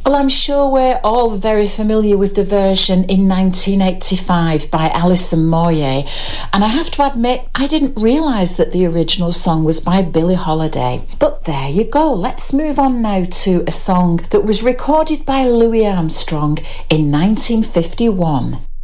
Well, I'm sure we're all very familiar with the version in 1985 by Alison Moyet, and I have to admit I didn't realise that the original song was by Billie Holiday. But there you go, let's move on now to a song that was recorded by Louis Armstrong in 1951.